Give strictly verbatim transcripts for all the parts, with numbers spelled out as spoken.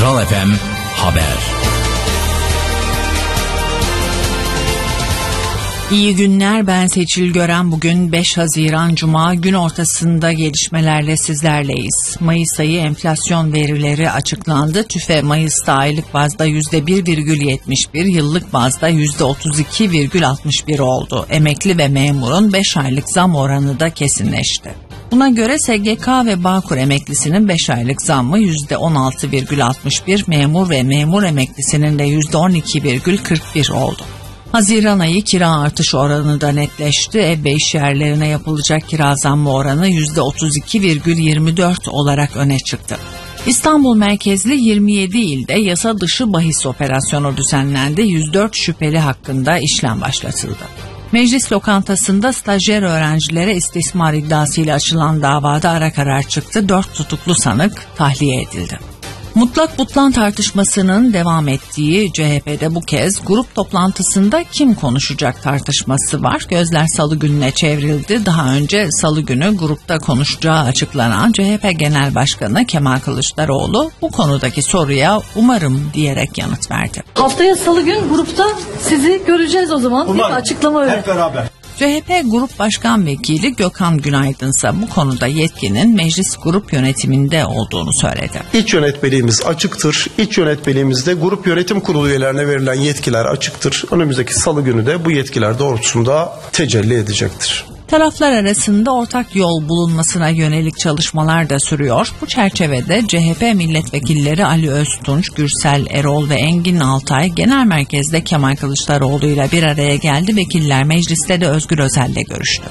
Kral F M Haber. İyi günler, ben Seçil Gören. Bugün beş Haziran Cuma, gün ortasında gelişmelerle sizlerleyiz. Mayıs ayı enflasyon verileri açıklandı. TÜFE Mayıs'ta aylık bazda yüzde bir virgül yetmiş bir, yıllık bazda yüzde otuz iki virgül altmış bir oldu. Emekli ve memurun beş aylık zam oranı da kesinleşti. Buna göre S G K ve Bağkur emeklisinin beş aylık zammı yüzde on altı virgül altmış bir, memur ve memur emeklisinin de yüzde on iki virgül kırk bir oldu. Haziran ayı kira artış oranı da netleşti. Ev ve iş yerlerine yapılacak kira zammı oranı yüzde otuz iki virgül yirmi dört olarak öne çıktı. İstanbul merkezli yirmi yedi ilde yasa dışı bahis operasyonu düzenlendi. yüz dört şüpheli hakkında işlem başlatıldı. Meclis lokantasında stajyer öğrencilere istismar iddiasıyla açılan davada ara karar çıktı. dört tutuklu sanık tahliye edildi. Mutlak butlan tartışmasının devam ettiği C H P'de bu kez grup toplantısında kim konuşacak tartışması var. Gözler Salı gününe çevrildi. Daha önce Salı günü grupta konuşacağı açıklanan C H P Genel Başkanı Kemal Kılıçdaroğlu bu konudaki soruya umarım diyerek yanıt verdi. Haftaya Salı gün grupta sizi göreceğiz o zaman. Umarım. Açıklama öyle. Hep beraber. C H P Grup Başkan Vekili Gökhan Günaydın ise bu konuda yetkinin meclis grup yönetiminde olduğunu söyledi. İç yönetmeliğimiz açıktır. İç yönetmeliğimizde grup yönetim kurulu üyelerine verilen yetkiler açıktır. Önümüzdeki Salı günü de bu yetkiler doğrultusunda tecelli edecektir. Taraflar arasında ortak yol bulunmasına yönelik çalışmalar da sürüyor. Bu çerçevede C H P milletvekilleri Ali Öztunç, Gürsel Erol ve Engin Altay genel merkezde Kemal Kılıçdaroğlu ile bir araya geldi. Vekiller mecliste de Özgür Özel'le görüştü.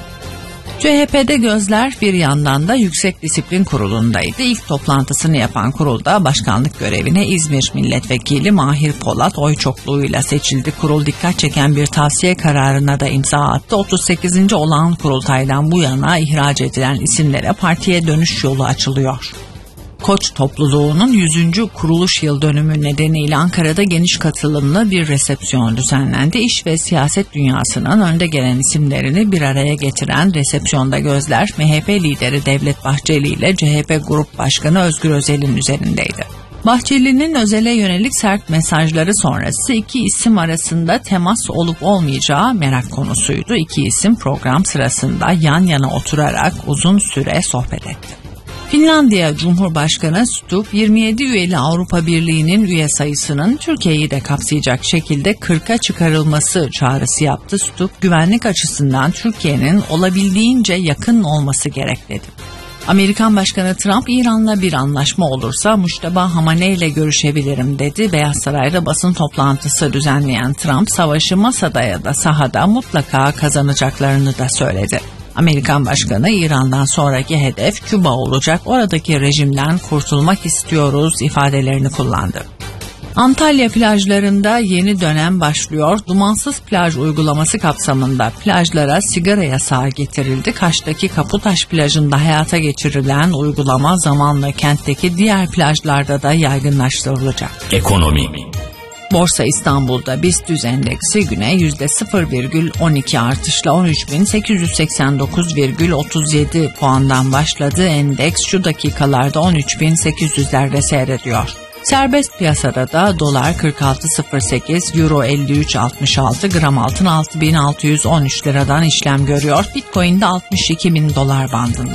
C H P'de gözler bir yandan da Yüksek Disiplin Kurulu'ndaydı. İlk toplantısını yapan kurulda başkanlık görevine İzmir Milletvekili Mahir Polat oy çokluğuyla seçildi. Kurul dikkat çeken bir tavsiye kararına da imza attı. otuz sekizinci olağan kurultaydan bu yana ihraç edilen isimlere partiye dönüş yolu açılıyor. Koç topluluğunun yüzüncü kuruluş yıl dönümü nedeniyle Ankara'da geniş katılımlı bir resepsiyon düzenlendi. İş ve siyaset dünyasının önde gelen isimlerini bir araya getiren resepsiyonda gözler M H P lideri Devlet Bahçeli ile C H P Grup Başkanı Özgür Özel'in üzerindeydi. Bahçeli'nin Özel'e yönelik sert mesajları sonrası iki isim arasında temas olup olmayacağı merak konusuydu. İki isim program sırasında yan yana oturarak uzun süre sohbet etti. Finlandiya Cumhurbaşkanı Stubb, yirmi yedi üyeli Avrupa Birliği'nin üye sayısının Türkiye'yi de kapsayacak şekilde kırka çıkarılması çağrısı yaptı. Stubb, güvenlik açısından Türkiye'nin olabildiğince yakın olması gerek dedi. Amerikan Başkanı Trump, İran'la bir anlaşma olursa Muştaba Hamaney ile görüşebilirim dedi. Beyaz Saray'da basın toplantısı düzenleyen Trump, savaşı masada ya da sahada mutlaka kazanacaklarını da söyledi. Amerikan Başkanı, İran'dan sonraki hedef Küba olacak, oradaki rejimden kurtulmak istiyoruz ifadelerini kullandı. Antalya plajlarında yeni dönem başlıyor. Dumansız plaj uygulaması kapsamında plajlara sigara yasağı getirildi. Kaş'taki Kaputaş plajında hayata geçirilen uygulama zamanla kentteki diğer plajlarda da yaygınlaştırılacak. Ekonomi. Borsa İstanbul'da BIST endeksi güne yüzde sıfır virgül on iki artışla on üç bin sekiz yüz seksen dokuz virgül otuz yedi puandan başladı. Endeks şu dakikalarda on üç bin sekiz yüzlerde seyrediyor. Serbest piyasada da dolar kırk altı virgül sıfır sekiz, euro elli üç virgül altmış altı, gram altın altı bin altı yüz on üç liradan işlem görüyor. Bitcoin de altmış iki bin dolar bandında.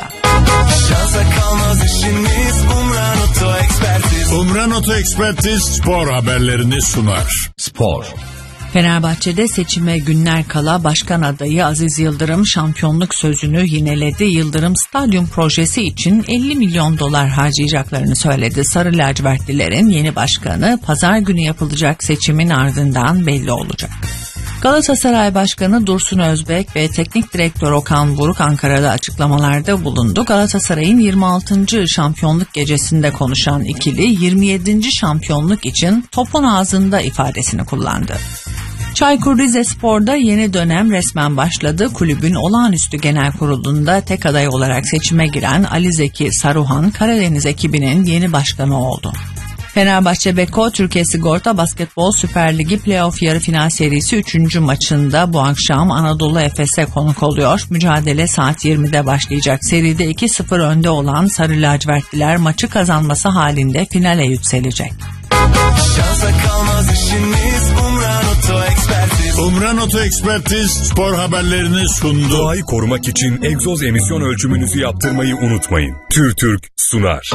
Umran Oto Ekspertiz spor haberlerini sunar. Spor. Fenerbahçe'de seçime günler kala başkan adayı Aziz Yıldırım şampiyonluk sözünü yineledi. Yıldırım stadyum projesi için elli milyon dolar harcayacaklarını söyledi. Sarı lacivertlilerin yeni başkanı pazar günü yapılacak seçimin ardından belli olacak. Galatasaray Başkanı Dursun Özbek ve Teknik Direktör Okan Buruk Ankara'da açıklamalarda bulundu. Galatasaray'ın yirmi altıncı şampiyonluk gecesinde konuşan ikili yirmi yedinci şampiyonluk için topun ağzında ifadesini kullandı. Çaykur Rizespor'da yeni dönem resmen başladı. Kulübün olağanüstü genel kurulunda tek aday olarak seçime giren Ali Zeki Saruhan, Karadeniz ekibinin yeni başkanı oldu. Fenerbahçe Beko Türkiye Sigorta Basketbol Süper Ligi Playoff yarı final serisi üçüncü maçında bu akşam Anadolu Efes'e konuk oluyor. Mücadele saat yirmide başlayacak. Seride iki sıfır önde olan Sarı Lacivertliler maçı kazanması halinde finale yükselecek. şansa kalmaz işiniz. Umran Oto Ekspertiz. Umran Oto Ekspertiz spor haberlerini sundu. Doğayı korumak için egzoz emisyon ölçümünüzü yaptırmayı unutmayın. TÜRTÜRK sunar.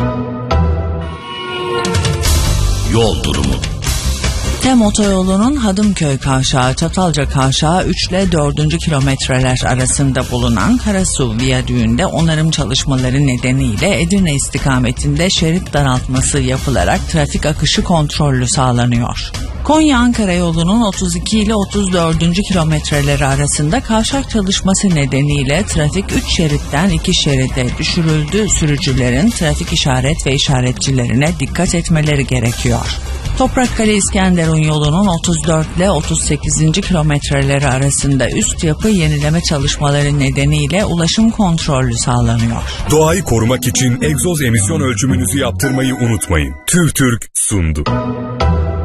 Yol durumu. Tem otoyolunun Hadımköy kavşağı Çatalca kavşağı üç ile dördüncü kilometreler arasında bulunan Karasu Viyadüğü'nde onarım çalışmaları nedeniyle Edirne istikametinde şerit daraltması yapılarak trafik akışı kontrollü sağlanıyor. Konya-Ankara yolunun otuz iki ile otuz dördüncü kilometreleri arasında kavşak çalışması nedeniyle trafik üç şeritten iki şeride düşürüldü. Sürücülerin trafik işaret ve işaretçilerine dikkat etmeleri gerekiyor. Toprakkale İskenderun yolunun otuz dört ile otuz sekizinci kilometreleri arasında üst yapı yenileme çalışmaları nedeniyle ulaşım kontrollü sağlanıyor. Doğayı korumak için egzoz emisyon ölçümünüzü yaptırmayı unutmayın. TÜRTÜRK sundu.